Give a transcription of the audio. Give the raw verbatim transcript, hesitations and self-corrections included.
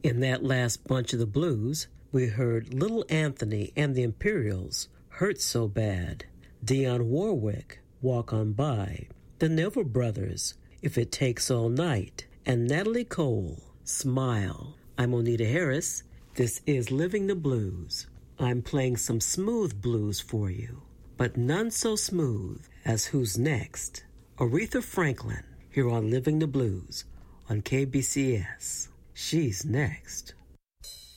In that last bunch of the blues, we heard Little Anthony and the Imperials, Hurt So Bad, Dionne Warwick, Walk On By, the Neville Brothers, If It Takes All Night, and Natalie Cole, Smile. I'm Onita Harris. This is Living the Blues. I'm playing some smooth blues for you, but none so smooth as Who's Next? Aretha Franklin, here on Living the Blues on K B C S. She's next.